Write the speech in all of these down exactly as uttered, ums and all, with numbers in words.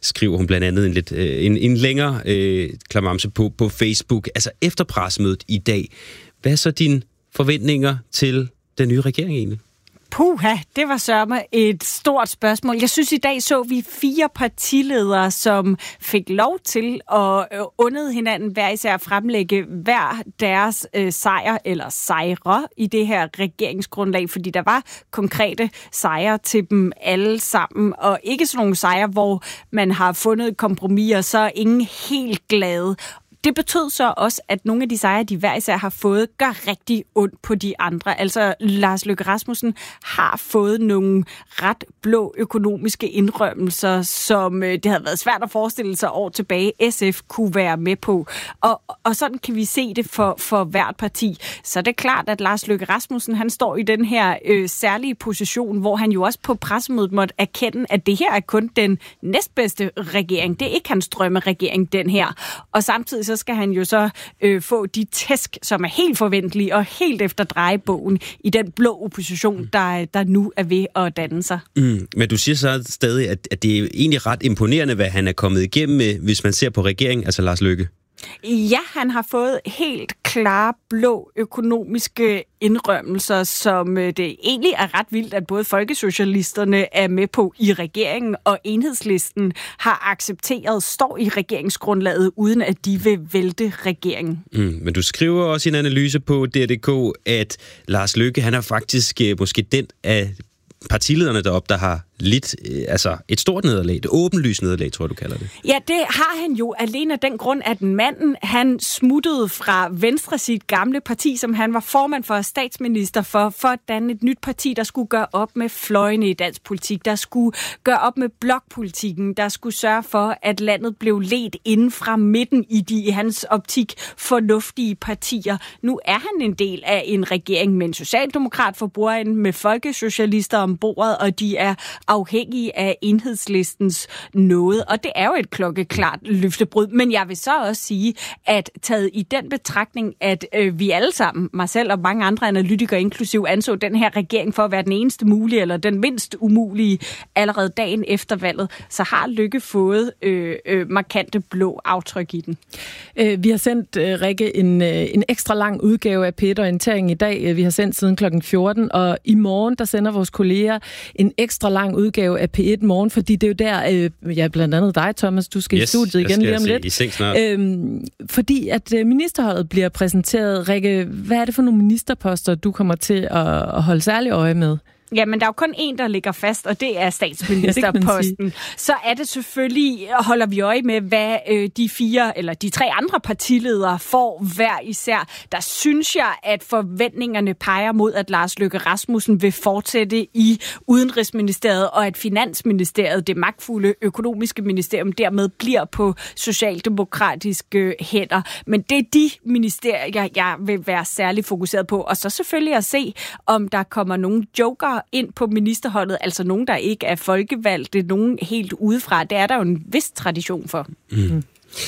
skriver hun blandt andet en, lidt, øh, en, en længere øh, klamamse på, på Facebook. Altså efter pressemødet i dag, hvad er så dine forventninger til den nye regering egentlig? Puha, det var sørme et stort spørgsmål. Jeg synes, i dag så vi fire partiledere, som fik lov til at undede hinanden hver især fremlægge hver deres øh, sejr eller sejre i det her regeringsgrundlag, fordi der var konkrete sejre til dem alle sammen, og ikke sådan nogle sejre, hvor man har fundet kompromiser, så er ingen helt glade. Det betød så også, at nogle af de sejre, de hver især har fået, gør rigtig ondt på de andre. Altså, Lars Løkke Rasmussen har fået nogle ret blå økonomiske indrømmelser, som det havde været svært at forestille sig år tilbage, S F kunne være med på. Og, og sådan kan vi se det for, for hvert parti. Så det er klart, at Lars Løkke Rasmussen, han står i den her øh, særlige position, hvor han jo også på pressemødet måtte erkende, at det her er kun den næstbedste regering. Det er ikke hans drømmeregering, den her. Og samtidig så skal han jo så øh, få de tæsk, som er helt forventelige og helt efter drejebogen i den blå opposition, der, der nu er ved at danne sig. Mm, men du siger så stadig, at, at det er egentlig ret imponerende, hvad han er kommet igennem med, hvis man ser på regeringen, altså Lars Løkke. Ja, han har fået helt klare blå økonomiske indrømmelser, som det egentlig er ret vildt, at både folkesocialisterne er med på i regeringen, og Enhedslisten har accepteret, står i regeringsgrundlaget, uden at de vil vælte regeringen. Mm, men du skriver også i en analyse på D R punktum d k, at Lars Løkke, han er faktisk øh, måske den af partilederne deroppe, der har lidt, øh, altså et stort nederlag, et åbenlyst nederlag, tror jeg, du kalder det. Ja, det har han jo alene af den grund, at manden, han smuttede fra Venstre, sit gamle parti, som han var formand for, statsminister for, for at danne et nyt parti, der skulle gøre op med fløjene i dansk politik, der skulle gøre op med blokpolitikken, der skulle sørge for, at landet blev ledt inden fra midten i de, i hans optik, fornuftige partier. Nu er han en del af en regering med en socialdemokrat for bordenden, med folkesocialister om bordet, og de er afhængige af Enhedslistens nåde. Og det er jo et klokkeklart løftebrud. Men jeg vil så også sige, at taget i den betragtning, at øh, vi alle sammen, mig selv og mange andre analytikere inklusiv, anså den her regering for at være den eneste mulige, eller den mindst umulige, allerede dagen efter valget, så har Løkke fået øh, øh, markante blå aftryk i den. Øh, vi har sendt, øh, Rikke, en, øh, en ekstra lang udgave af P et-orientering i dag. Vi har sendt siden klokken fjorten, og i morgen, der sender vores kolleger en ekstra lang udgave af P et Morgen, fordi det er jo der, øh, ja, blandt andet dig, Thomas, du skal yes, i studiet igen lige om lidt. I seng snart. Øhm, fordi at øh, ministerholdet bliver præsenteret. Rikke, hvad er det for nogle ministerposter, du kommer til at, at holde særlig øje med? Ja, men der er jo kun en, der ligger fast, og det er statsministerposten. Ja, så er det selvfølgelig, holder vi øje med, hvad øh, de fire, eller de tre andre partiledere får hver især. Der synes jeg, at forventningerne peger mod, at Lars Løkke Rasmussen vil fortsætte i Udenrigsministeriet, og at Finansministeriet, det magtfulde økonomiske ministerium, dermed bliver på socialdemokratiske hænder. Men det er de ministerier, jeg vil være særlig fokuseret på. Og så selvfølgelig at se, om der kommer nogle joker ind på ministerholdet, altså nogen, der ikke er folkevalgt, det er nogen helt udefra. Det er der jo en vis tradition for. Mm.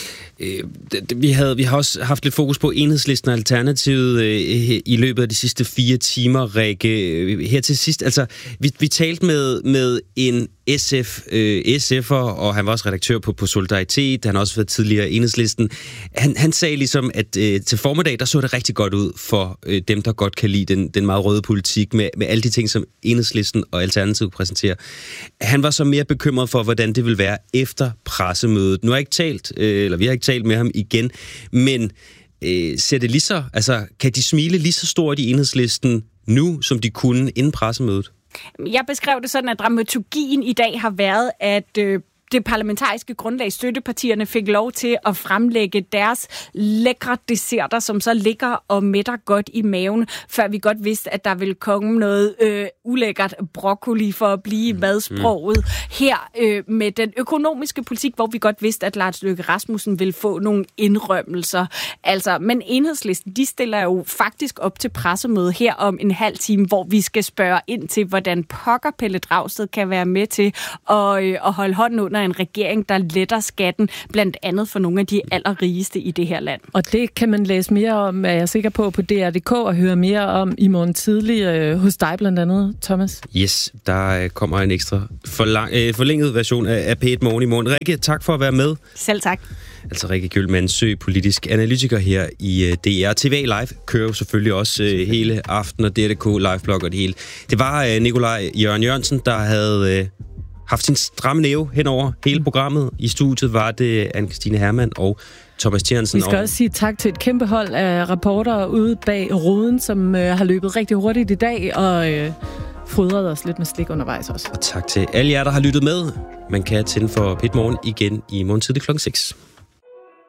Vi, havde, vi har også haft lidt fokus på Enhedslisten og Alternativet øh, i løbet af de sidste fire timer, Rikke. Her til sidst, altså, vi, vi talte med, med en S F, øh, S F'er, og han var også redaktør på, på Solidaritet, han har også været tidligere Enhedslisten. Han, han sagde ligesom, at øh, til formiddag, der så det rigtig godt ud for øh, dem, der godt kan lide den, den meget røde politik, med, med alle de ting, som Enhedslisten og Alternativet præsenterer. Han var så mere bekymret for, hvordan det vil være efter pressemødet. Nu har jeg ikke talt, øh, eller vi har ikke talt med ham igen, men øh, ser det lige så, altså, kan de smile lige så stort i Enhedslisten nu, som de kunne inden pressemødet? Jeg beskrev det sådan, at dramaturgien i dag har været, at øh, det parlamentariske grundlag, støttepartierne, fik lov til at fremlægge deres lækre desserter, som så ligger og mætter godt i maven, før vi godt vidste, at der ville komme noget øh, ulækkert broccoli for at blive madsproget. Mm. Her øh, med den økonomiske politik, hvor vi godt vidste, at Lars Løkke Rasmussen ville få nogle indrømmelser. Altså, men Enhedslisten, de stiller jo faktisk op til pressemøde her om en halv time, hvor vi skal spørge ind til, hvordan pokker Pelle Dragsted kan være med til at, øh, at holde hånden under under en regering, der letter skatten, blandt andet for nogle af de allerrigeste i det her land. Og det kan man læse mere om, er jeg sikker på, på D R punktum d k og høre mere om i morgen tidlig øh, hos dig blandt andet, Thomas. Yes, der øh, kommer en ekstra forlang, øh, forlænget version af, af P et Morgen i morgen. Rikke, tak for at være med. Selv tak. Altså Rikke Gjølmandsø, politisk analytiker her i uh, D R. T V Live kører jo selvfølgelig også uh, hele aften, og D R punktum d k liveblog og det hele. Det var uh, Nikolaj Jørgen Jørgensen, der havde uh, haft sin stramme næve hen over hele programmet. I studiet var det Anne-Christine Hermann og Thomas Tjernsen. Vi skal også sige tak til et kæmpe hold af reportere ude bag ruden, som uh, har løbet rigtig hurtigt i dag og uh, fodret os lidt med slik undervejs også. Og tak til alle jer, der har lyttet med. Man kan tænde for P et Morgen igen i morgen tidlig klokken seks.